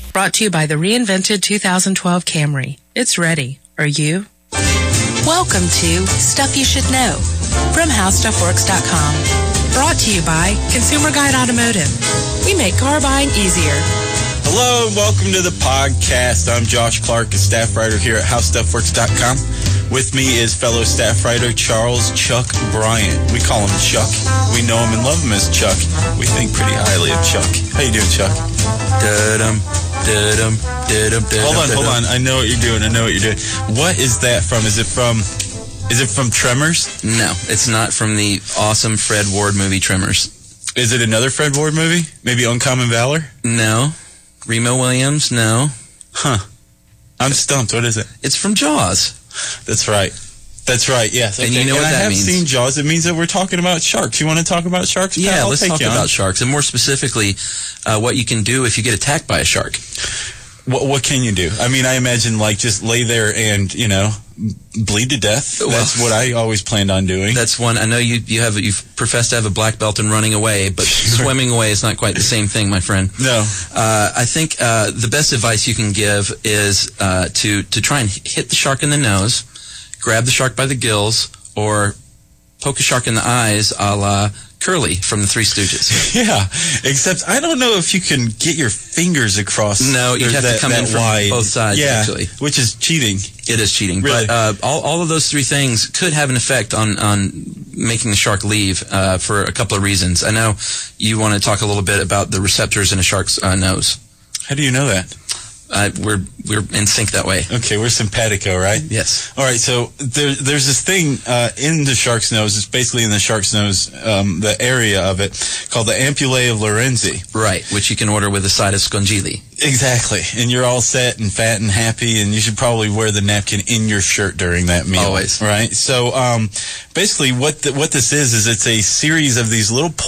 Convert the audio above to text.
Brought to you by the reinvented 2012 Camry. It's ready. Are you? Welcome to Stuff You Should Know from HowStuffWorks.com. Brought to you by Consumer Guide Automotive. We make car buying easier. Hello and welcome to the podcast. I'm Josh Clark, a staff writer here at HowStuffWorks.com. With me is fellow staff writer Charles Chuck Bryant. We call him Chuck. We know him and love him as Chuck. We think pretty highly of Chuck. How you doing, Chuck? Hold on. I know what you're doing. What is that from? Is it from Tremors? No, it's not from the awesome Fred Ward movie Tremors. Is it another Fred Ward movie? Maybe Uncommon Valor? No. Remo Williams? No. Huh. I'm stumped. What is it? It's from Jaws. That's right. Yes. Okay. And you know what that means. I have seen Jaws. It means that we're talking about sharks. You want to talk about sharks? Yeah, let's talk about sharks. And more specifically, what you can do if you get attacked by a shark. What can you do? I mean, I imagine just lay there and, bleed to death. That's what I always planned on doing. That's one. I know you've professed to have a black belt in running away, but swimming away is not quite the same thing, my friend. No. I think the best advice you can give is to try and hit the shark in the nose, grab the shark by the gills, or poke a shark in the eyes a la Curly from the Three Stooges. Yeah, except I don't know if you can get your fingers across. No, you have to come in from both sides, actually. Which is cheating. It is cheating. Really? But all of those three things could have an effect on making the shark leave for a couple of reasons. I know you want to talk a little bit about the receptors in a shark's nose. How do you know that? We're in sync that way. Okay, we're simpatico, right? Yes. All right, so there's this thing in the shark's nose. It's basically in the shark's nose, the area of it, called the ampullae of Lorenzi. Right, which you can order with a side of scongili. Exactly, and you're all set and fat and happy, and you should probably wear the napkin in your shirt during that meal. Always. Right? So basically what this is it's a series of these little